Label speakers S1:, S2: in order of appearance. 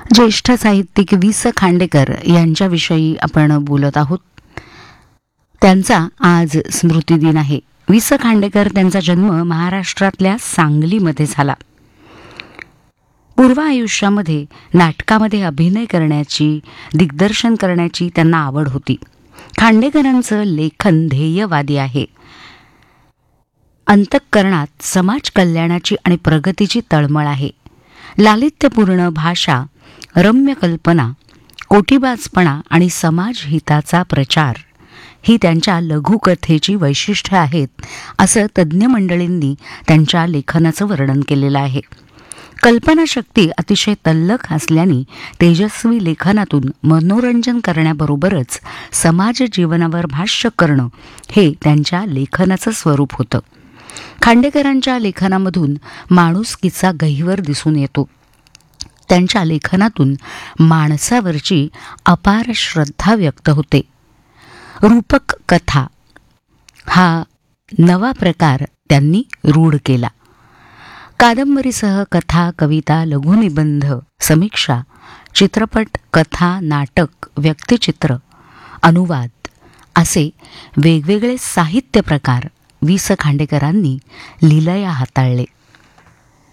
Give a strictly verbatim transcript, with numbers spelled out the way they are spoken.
S1: ज्येष्ठ साहित्यिक वि स खांडेकर यांच्याविषयी आपण बोलत आहोत. त्यांचा आज स्मृतिदिन आहे. वि स खांडेकर त्यांचा जन्म महाराष्ट्रातल्या सांगलीमध्ये झाला. पूर्व आयुष्यामध्ये नाटकामध्ये अभिनय करण्याची, दिग्दर्शन करण्याची त्यांना आवड होती. खांडेकरांचं लेखन ध्येयवादी आहे. अंतःकरणात समाज कल्याणाची आणि प्रगतीची तळमळ आहे. लालित्यपूर्ण भाषा, रम्य कल्पना, कोटिबाजपणा आणि समाजहिताचा प्रचार ही त्यांच्या लघुकथेची वैशिष्ट्ये आहेत, असं तज्ज्ञ मंडळींनी त्यांच्या लेखनाचं वर्णन केलेलं आहे. कल्पनाशक्ती अतिशय तल्लख असल्याने तेजस्वी लेखनातून मनोरंजन करण्याबरोबरच समाज जीवनावर भाष्य करणं हे त्यांच्या लेखनाचं स्वरूप होतं. खांडेकरांच्या लेखनामधून माणुसकीचा गहिवर दिसून येतो. त्यांच्या लेखनातून माणसावरची अपार श्रद्धा व्यक्त होते. रूपक कथा हा नवा प्रकार त्यांनी रूढ केला. कादंबरीसह कथा, कविता, लघुनिबंध, समीक्षा, चित्रपट, कथा, नाटक, व्यक्तिचित्र, अनुवाद असे वेगवेगळे साहित्य प्रकार वि स खांडेकरांनी लीलया हाताळले.